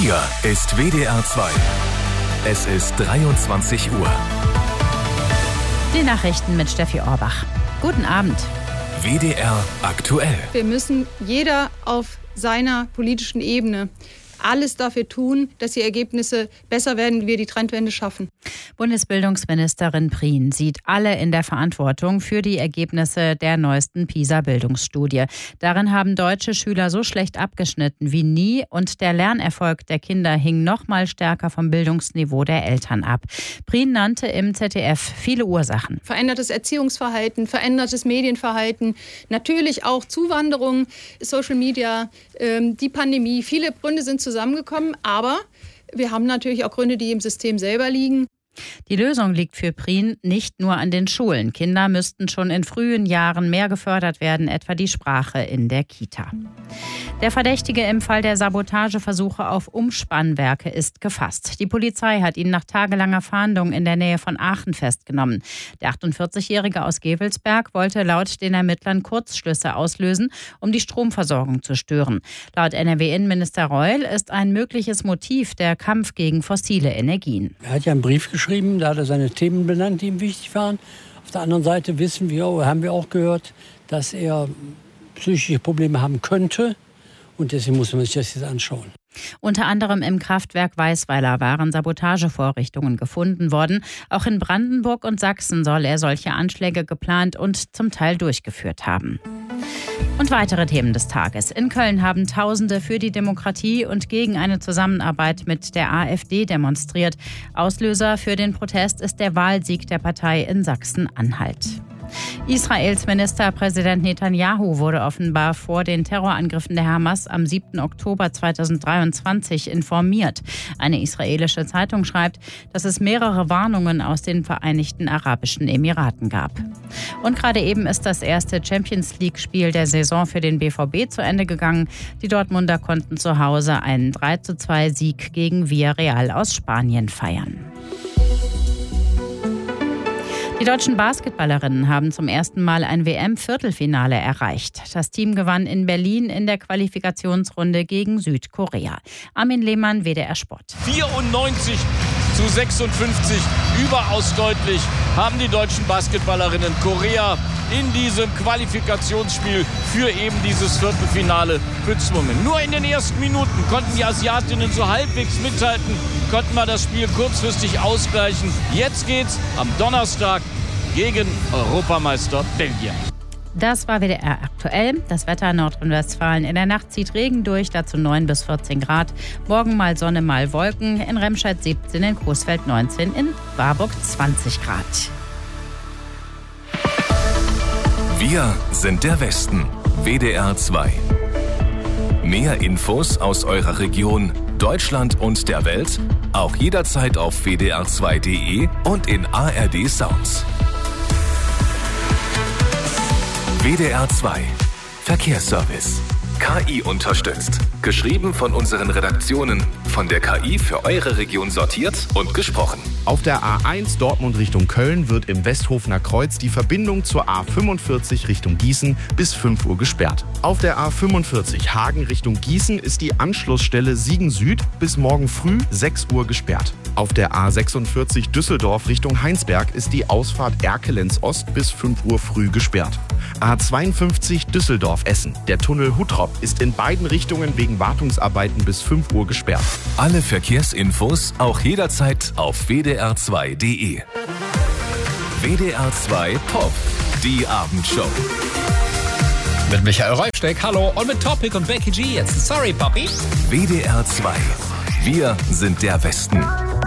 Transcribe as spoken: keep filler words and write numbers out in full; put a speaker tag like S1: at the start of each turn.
S1: Hier ist W D R zwei. Es ist dreiundzwanzig Uhr.
S2: Die Nachrichten mit Steffi Orbach. Guten Abend.
S1: W D R aktuell.
S3: Wir müssen jeder auf seiner politischen Ebene alles dafür tun, dass die Ergebnisse besser werden, wir die Trendwende schaffen.
S2: Bundesbildungsministerin Prien sieht alle in der Verantwortung für die Ergebnisse der neuesten PISA-Bildungsstudie. Darin haben deutsche Schüler so schlecht abgeschnitten wie nie und der Lernerfolg der Kinder hing noch mal stärker vom Bildungsniveau der Eltern ab. Prien nannte im Z D F viele Ursachen.
S3: Verändertes Erziehungsverhalten, verändertes Medienverhalten, natürlich auch Zuwanderung, Social Media, ähm, die Pandemie. Viele Gründe sind zusammengekommen, aber wir haben natürlich auch Gründe, die im System selber liegen.
S2: Die Lösung liegt für Prien nicht nur an den Schulen. Kinder müssten schon in frühen Jahren mehr gefördert werden, etwa die Sprache in der Kita. Der Verdächtige im Fall der Sabotageversuche auf Umspannwerke ist gefasst. Die Polizei hat ihn nach tagelanger Fahndung in der Nähe von Aachen festgenommen. Der achtundvierzigjährige aus Gevelsberg wollte laut den Ermittlern Kurzschlüsse auslösen, um die Stromversorgung zu stören. Laut N R W-Innenminister Reul ist ein mögliches Motiv der Kampf gegen fossile Energien.
S4: Er hat ja einen Brief geschrieben. Da hat er seine Themen benannt, die ihm wichtig waren. Auf der anderen Seite wissen wir, haben wir auch gehört, dass er psychische Probleme haben könnte. Und deswegen muss man sich das jetzt anschauen.
S2: Unter anderem im Kraftwerk Weißweiler waren Sabotagevorrichtungen gefunden worden. Auch in Brandenburg und Sachsen soll er solche Anschläge geplant und zum Teil durchgeführt haben. Und weitere Themen des Tages. In Köln haben Tausende für die Demokratie und gegen eine Zusammenarbeit mit der AfD demonstriert. Auslöser für den Protest ist der Wahlsieg der Partei in Sachsen-Anhalt. Israels Ministerpräsident Netanyahu wurde offenbar vor den Terrorangriffen der Hamas am siebten Oktober zweitausenddreiundzwanzig informiert. Eine israelische Zeitung schreibt, dass es mehrere Warnungen aus den Vereinigten Arabischen Emiraten gab. Und gerade eben ist das erste Champions-League-Spiel der Saison für den B V B zu Ende gegangen. Die Dortmunder konnten zu Hause einen drei zu zwei Sieg gegen Villarreal aus Spanien feiern. Die deutschen Basketballerinnen haben zum ersten Mal ein W M-Viertelfinale erreicht. Das Team gewann in Berlin in der Qualifikationsrunde gegen Südkorea. Armin Lehmann, W D R Sport.
S5: vierundneunzig zu sechsundfünfzig, überaus deutlich haben die deutschen Basketballerinnen Korea in diesem Qualifikationsspiel für eben dieses Viertelfinale bezwungen. Nur in den ersten Minuten konnten die Asiatinnen so halbwegs mithalten, konnten wir das Spiel kurzfristig ausgleichen. Jetzt geht's am Donnerstag gegen Europameister Belgien.
S2: Das war W D R aktuell. Das Wetter in Nordrhein-Westfalen. In der Nacht zieht Regen durch, dazu neun bis vierzehn Grad. Morgen mal Sonne, mal Wolken. In Remscheid siebzehn, in Coesfeld neunzehn, in Warburg zwanzig Grad.
S1: Wir sind der Westen. W D R zwei. Mehr Infos aus eurer Region, Deutschland und der Welt auch jederzeit auf w d r zwei punkt d e und in A R D Sounds. W D R zwei Verkehrsservice. K I unterstützt. Geschrieben von unseren Redaktionen. Von der K I für eure Region sortiert und gesprochen.
S6: Auf der A eins Dortmund Richtung Köln wird im Westhofener Kreuz die Verbindung zur A fünfundvierzig Richtung Gießen bis fünf Uhr gesperrt. Auf der A fünfundvierzig Hagen Richtung Gießen ist die Anschlussstelle Siegen Süd bis morgen früh sechs Uhr gesperrt. Auf der A sechsundvierzig Düsseldorf Richtung Heinsberg ist die Ausfahrt Erkelenz Ost bis fünf Uhr früh gesperrt. A zweiundfünfzig Düsseldorf-Essen. Der Tunnel Huttrop ist in beiden Richtungen wegen Wartungsarbeiten bis fünf Uhr gesperrt.
S1: Alle Verkehrsinfos auch jederzeit auf w d r zwei punkt d e. W D R zwei Pop, die Abendshow.
S7: Mit Michael Reifsteck, hallo, und mit Topic und Becky G jetzt. Sorry, Papi.
S1: W D R zwei. Wir sind der Westen.